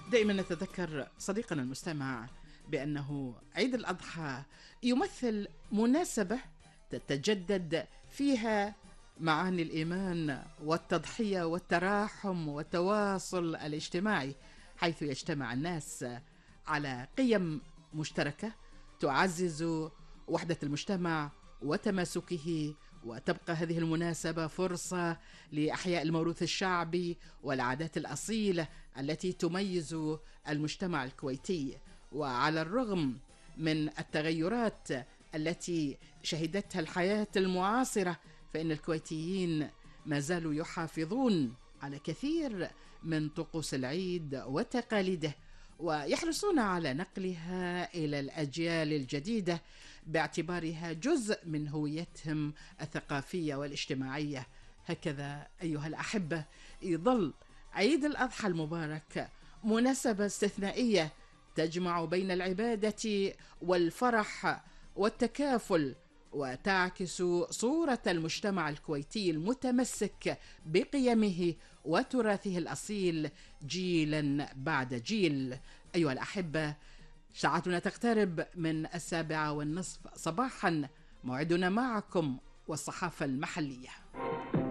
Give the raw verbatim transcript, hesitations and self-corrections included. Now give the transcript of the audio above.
دائما نتذكر صديقنا المستمع بأنه عيد الأضحى يمثل مناسبة تتجدد فيها معاني الإيمان والتضحية والتراحم والتواصل الاجتماعي، حيث يجتمع الناس على قيم مشتركة تعزز وحدة المجتمع وتماسكه. وتبقى هذه المناسبة فرصة لإحياء الموروث الشعبي والعادات الأصيلة التي تميز المجتمع الكويتي. وعلى الرغم من التغيرات التي شهدتها الحياة المعاصرة، فإن الكويتيين ما زالوا يحافظون على كثير من طقوس العيد وتقاليده، ويحرصون على نقلها إلى الأجيال الجديدة باعتبارها جزء من هويتهم الثقافية والاجتماعية. هكذا أيها الأحبة يظل عيد الأضحى المبارك مناسبة استثنائية تجمع بين العبادة والفرح والتكافل، وتعكس صورة المجتمع الكويتي المتمسك بقيمه وتراثه الأصيل جيلا بعد جيل. أيها الأحبة، ساعتنا تقترب من السابعة والنصف صباحا، موعدنا معكم والصحافة المحلية.